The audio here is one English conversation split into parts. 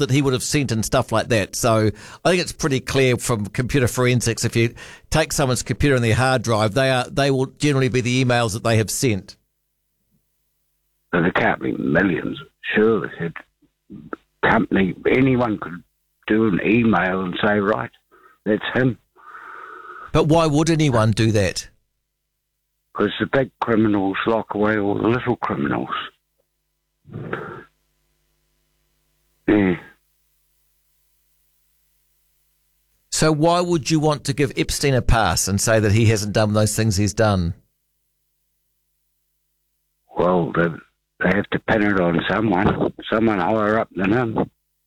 that he would have sent and stuff like that. So I think it's pretty clear from computer forensics. If you take someone's computer and their hard drive, they will generally be the emails that they have sent. But there can't be millions. Sure, company, anyone could do an email and say, right, that's him. But why would anyone do that? Because the big criminals lock away all the little criminals. Yeah. So why would you want to give Epstein a pass and say that he hasn't done those things he's done? Well, they have to pin it on someone higher up than him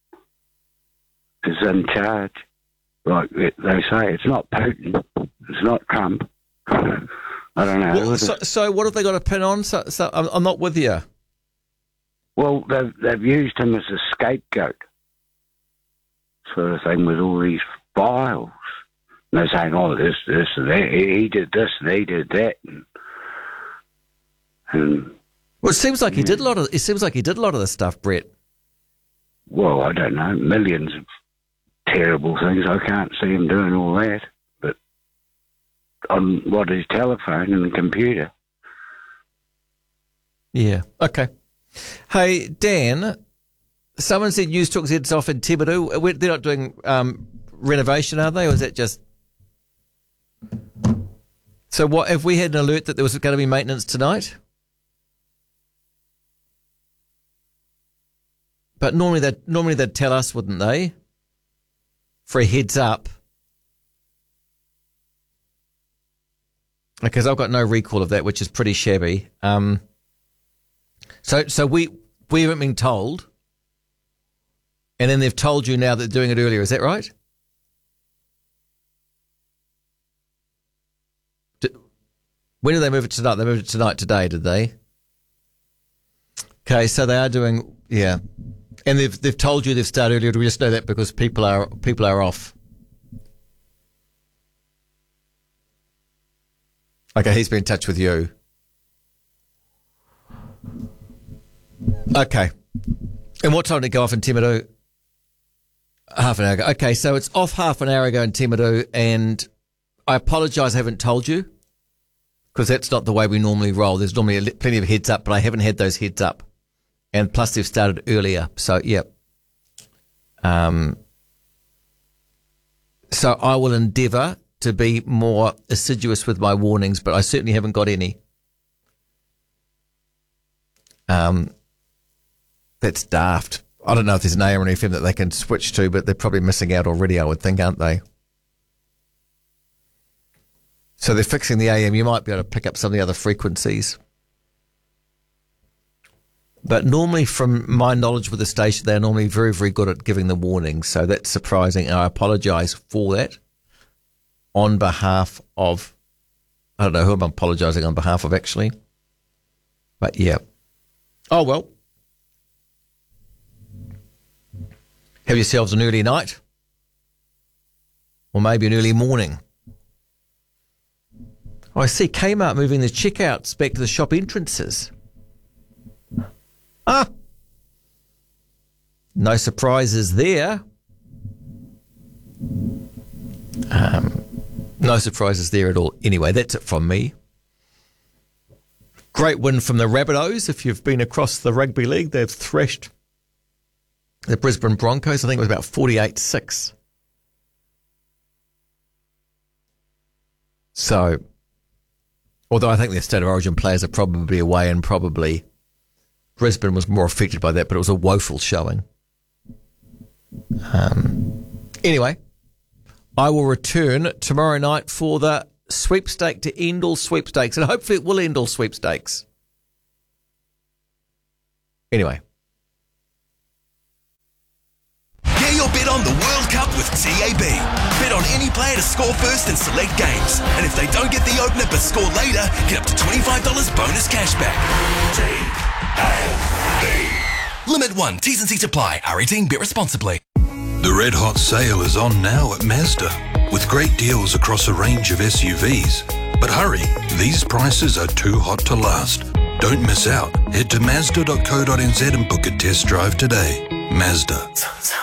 is in charge. Like they say, it's not Putin, it's not Trump. I don't know. Well, so what have they got to pin on? So I'm not with you. Well, they've used him as a scapegoat sort of thing with all these files. And they're saying, oh, this and that. He did this and he did that. And well, it seems like he did a lot of. It seems like he did a lot of this stuff, Brett. Well, I don't know, millions of terrible things. I can't see him doing all that, but on his telephone and the computer. Yeah. Okay. Hey, Dan. Someone said News Talk's heads off in Timaru. They're not doing renovation, are they, or is that just? So, what if we had an alert that there was going to be maintenance tonight? But normally they'd tell us, wouldn't they? For a heads up. Because I've got no recall of that, which is pretty shabby. So we haven't been told, and then they've told you now that they're doing it earlier. Is that right? When did they move it tonight? They moved it tonight today, did they? Okay, so they are doing, yeah. And they've told you they've started earlier. Do we just know that because people are off? Okay, he's been in touch with you. Okay. And what time did it go off in Timaru? Half an hour ago. Okay, so it's off half an hour ago in Timaru, and I apologise I haven't told you because that's not the way we normally roll. There's normally plenty of heads up, but I haven't had those heads up. And plus they've started earlier. So, yeah. So I will endeavour to be more assiduous with my warnings, but I certainly haven't got any. That's daft. I don't know if there's an AM or an FM that they can switch to, but they're probably missing out already, I would think, aren't they? So they're fixing the AM. You might be able to pick up some of the other frequencies. But normally, from my knowledge with the station, they're normally very, very good at giving the warnings. So that's surprising. And I apologise for that on behalf of, I don't know who I'm apologising on behalf of, actually. But, yeah. Oh, well. Have yourselves an early night. Or maybe an early morning. Oh, I see Kmart moving the checkouts back to the shop entrances. Ah, no surprises there. No surprises there at all. Anyway, that's it from me. Great win from the Rabbitohs. If you've been across the rugby league, they've thrashed the Brisbane Broncos. I think it was about 48-6. So, although I think their State of Origin players are probably away and probably Brisbane was more affected by that, but it was a woeful showing. Anyway, I will return tomorrow night for the sweepstake to end all sweepstakes, and hopefully it will end all sweepstakes. Anyway. Get your bet on the World Cup with TAB. Bet on any player to score first in select games. And if they don't get the opener but score later, get up to $25 bonus cashback. Limit 1. T's and C's apply. R18. Bet responsibly. The red hot sale is on now at Mazda with great deals across a range of SUVs. But hurry, these prices are too hot to last. Don't miss out. Head to Mazda.co.nz and book a test drive today. Mazda.